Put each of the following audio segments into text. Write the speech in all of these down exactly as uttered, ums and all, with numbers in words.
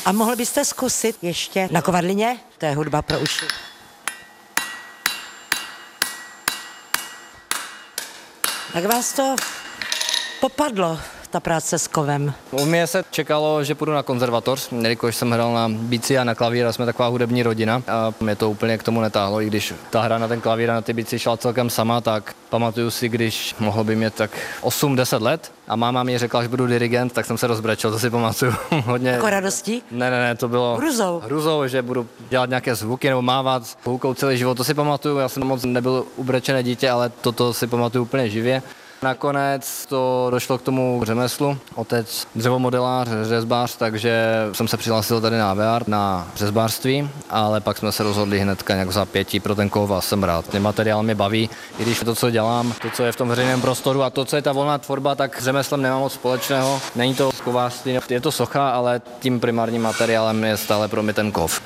A mohl byste zkusit ještě na kovadlině? To je hudba pro uši. Jak vás to popadlo, ta práce s kovem? U mě se čekalo, že půjdu na konzervatoř, jelikož jsem hrál na bicí a na klavír a jsme taková hudební rodina a mě to úplně k tomu netáhlo, i když ta hra na ten klavír a na ty bicí šla celkem sama, tak pamatuju si, když mohlo by mě tak osm deset let a máma mi řekla, že budu dirigent, tak jsem se rozbrečel, to si pamatuju hodně. Jako radostí? Ne, ne, ne, to bylo hruzou. Hruzou, že budu dělat nějaké zvuky nebo mávat houkou celý život, to si pamatuju, já jsem moc nebyl ubrečené dítě, ale toto si pamatuju úplně živě. Nakonec to došlo k tomu řemeslu. Otec dřevomodelář, řezbář, takže jsem se přihlásil tady na A V R, na řezbářství, ale pak jsme se rozhodli hnedka nějak za pěti pro ten kov a jsem rád. Ten materiál mě baví, i když to, co dělám, to, co je v tom veřejném prostoru a to, co je ta volná tvorba, tak s řemeslem nemá moc společného. Není to kovářství, je to socha, ale tím primárním materiálem je stále pro mě ten kov.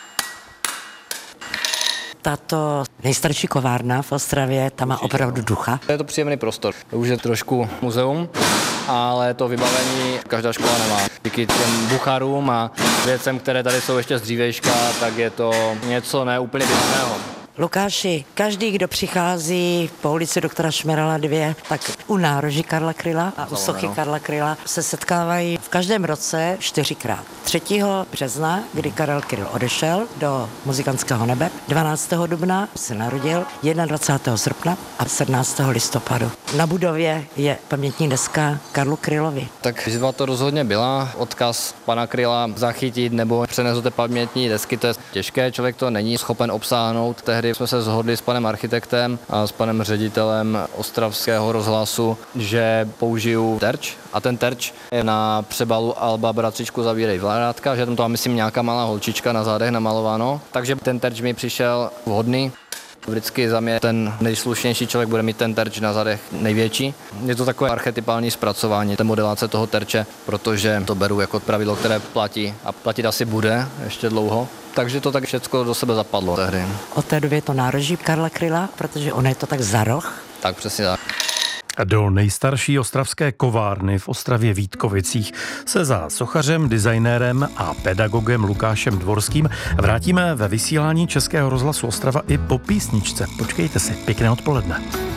Tato nejstarší kovárna v Ostravě, ta má opravdu ducha. Je to příjemný prostor. Už je trošku muzeum, ale to vybavení každá škola nemá. Díky těm bucharům a věcem, které tady jsou ještě z dřívejška, tak je to něco neúplně běžného. Lukáši, každý, kdo přichází po ulici doktora Šmerala dvě, tak u nároží Karla Kryla a u sochy Karla Kryla se setkávají v každém roce čtyřikrát. třetího března, kdy Karel Kryl odešel do muzikantského nebe, dvanáctého dubna se narodil, dvacátého prvního srpna a sedmnáctého listopadu. Na budově je pamětní deska Karlu Krylovi. Tak výzva to rozhodně byla, odkaz pana Kryla zachytit nebo přenést do té pamětní desky, to je těžké, člověk to není schopen obsáhnout. Tehdy jsme se shodli s panem architektem a s panem ředitelem Ostravského rozhlasu, že použiju terč a ten terč je na přebalu alba Bratřičku zavírej vlárátka, že tam to má, myslím, nějaká malá holčička na zádech namalováno, takže ten terč mi přišel vhodný. Vždycky za mě ten nejslušnější člověk bude mít ten terč na zadech největší. Je to takové archetypální zpracování té modelace toho terče, protože to beru jako pravidlo, které platí a platit asi bude ještě dlouho. Takže to tak všechno do sebe zapadlo tehdy. Od té doby je to nároží Karla Kryla, protože ono je to tak za roh. Tak přesně tak. Do nejstarší ostravské kovárny v Ostravě Vítkovicích se za sochařem, designérem a pedagogem Lukášem Dvorským vrátíme ve vysílání Českého rozhlasu Ostrava i po písničce. Počkejte si, pěkné odpoledne.